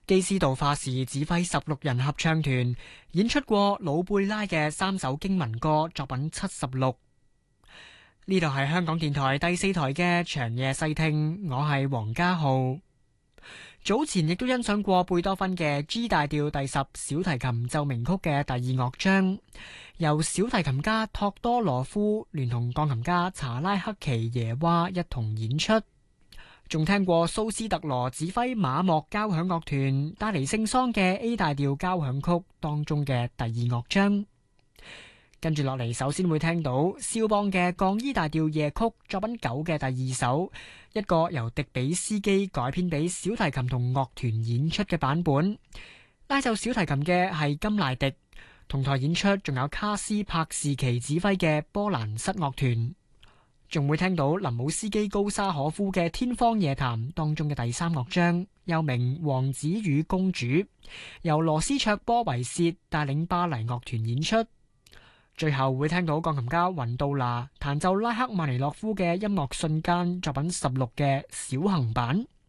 基斯道化時指揮16人合唱團演出過魯貝拉嘅3首經文歌作品76。呢度係香港電台第4台嘅長夜細聽，我係黃家浩。早前亦都欣賞過貝多芬嘅 G 大調第10小提琴奏鳴曲嘅第2樂章，由小提琴家托多羅夫聯同鋼琴家查拉克奇耶娃一同演出。仲聽過蘇斯特羅指揮馬莫交響樂團帶嚟聖桑嘅 A 大調交響曲當中嘅第2樂章。跟住落嚟，首先會聽到肖邦嘅降 E 大調夜曲作品9嘅第2首，一個由迪比斯基改編俾小提琴同樂團演出嘅版本。拉奏小提琴嘅係金賴迪，同台演出仲有卡斯柏士奇指揮嘅波蘭室樂團。仲會聽到林姆斯基高沙可夫嘅天方夜譚當中嘅第3樂章，又名王子與公主，由羅斯卓波維切帶領巴黎樂團演出。最後會聽到鋼琴家雲杜拿彈奏拉克曼尼諾夫嘅音樂瞬間作品16嘅小行版。